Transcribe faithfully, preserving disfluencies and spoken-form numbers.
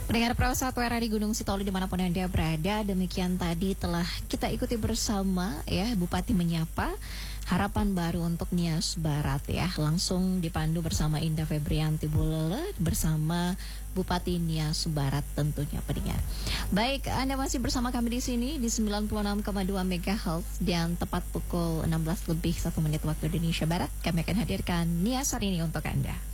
Pendengar Pro satu era di Gunung Sitoli dimanapun Anda berada, demikian tadi telah kita ikuti bersama ya Bupati menyapa harapan baru untuk Nias Barat ya, langsung dipandu bersama Indah Febrianti Bulele bersama Bupati Nias Barat tentunya pendengar. Baik, Anda masih bersama kami di sini di sembilan puluh enam koma dua megahertz dan tepat pukul enam belas lebih satu menit waktu Indonesia Barat kami akan hadirkan Nias hari ini untuk Anda.